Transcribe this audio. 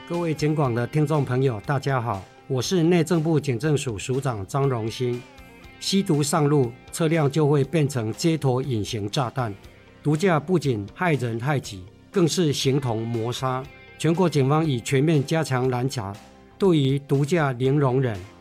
各位警广的听众朋友，大家好，我是内政部警政署署长张荣兴。吸毒上路，车辆就会变成街头隐形炸弹。毒驾不仅害人害己，更是形同谋杀。全国警方已全面加强拦查，对于毒驾零容忍，